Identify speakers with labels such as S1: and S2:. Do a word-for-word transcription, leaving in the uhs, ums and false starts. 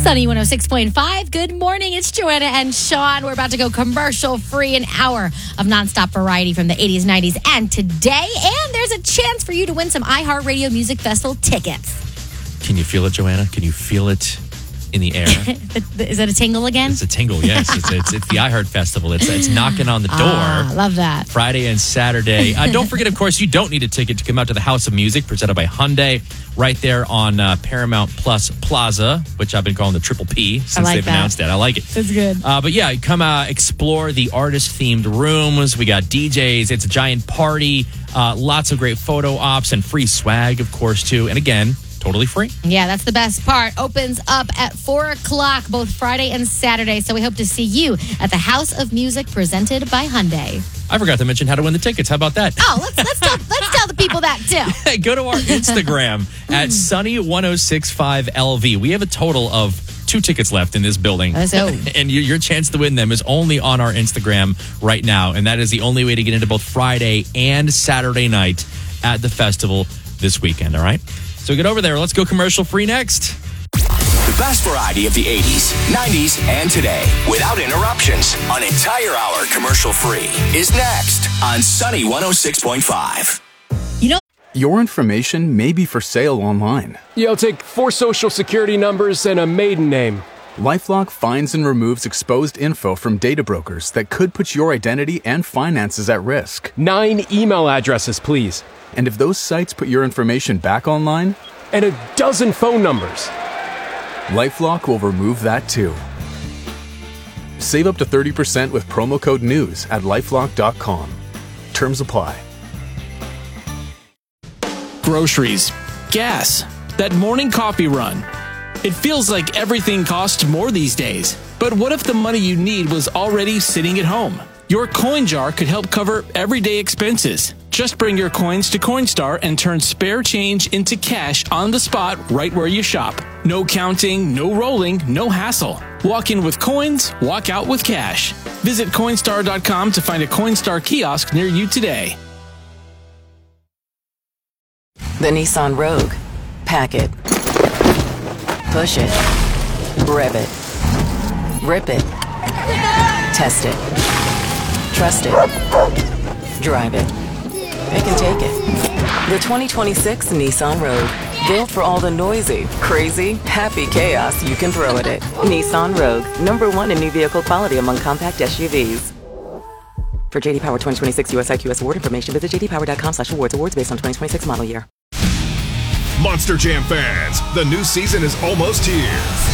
S1: Sunny one oh six point five. Good morning. It's Joanna and Sean. We're about to go commercial free, an hour of nonstop variety from the eighties, nineties, and today. And there's a chance for you to win some iHeartRadio Music Festival tickets.
S2: Can you feel it, Joanna? Can you feel it in the air?
S1: Is it a tingle again?
S2: It's a tingle, yes. It's, it's, it's the iHeart Festival. It's, it's knocking on the door.
S1: Ah, love that.
S2: Friday and Saturday. Uh, don't forget, of course, you don't need a ticket to come out to the House of Music, presented by Hyundai, right there on uh, Paramount Plus Plaza, which I've been calling the Triple P since
S1: like
S2: they've
S1: that.
S2: announced that. I like it.
S1: That's good.
S2: Uh, but yeah, come uh, explore the artist-themed rooms. We got D Js. It's a giant party. Uh, lots of great photo ops and free swag, of course, too. And again, totally free.
S1: Yeah, that's the best part. Opens up at four o'clock, both Friday and Saturday. So we hope to see you at the House of Music presented by Hyundai.
S2: I forgot to mention how to win the tickets. How about that?
S1: Oh, let's let's tell, let's tell the people that too.
S2: Hey, go to our Instagram at Sunny ten sixty-five L V. We have a total of two tickets left in this building.
S1: Let's go.
S2: And your, your chance to win them is only on our Instagram right now. And that is the only way to get into both Friday and Saturday night at the festival this weekend, all right? So get over there. Let's go commercial free next.
S3: The best variety of the eighties, nineties, and today without interruptions. An entire hour commercial free is next on Sunny one oh six point five.
S1: You know,
S4: Your information may be for sale online.
S5: Yeah, I'll take four social security numbers and a maiden name.
S4: LifeLock finds and removes exposed info from data brokers that could put your identity and finances at risk.
S5: Nine email addresses, please.
S4: And if those sites put your information back online,
S5: And a dozen phone numbers.
S4: LifeLock will remove that too. Save up to thirty percent with promo code NEWS at lifelock dot com. Terms apply.
S6: Groceries, gas, that morning coffee run. It feels like everything costs more these days. But what if the money you need was already sitting at home? Your coin jar could help cover everyday expenses. Just bring your coins to Coinstar and turn spare change into cash on the spot right where you shop. No counting, no rolling, no hassle. Walk in with coins, walk out with cash. Visit Coinstar dot com to find a Coinstar kiosk near you today.
S7: The Nissan Rogue. Pack it. Push it. Rev it. Rip it. Test it. Trust it. Drive it. Pick and take it. The twenty twenty-six Nissan Rogue. Built for all the noisy, crazy, happy chaos you can throw at it. Nissan Rogue. Number one in new vehicle quality among compact S U Vs. For J D Power twenty twenty-six U S I Q S award information, visit j d power dot com slash awards. Awards based on twenty twenty-six model year.
S8: Monster Jam fans, the new season is almost here.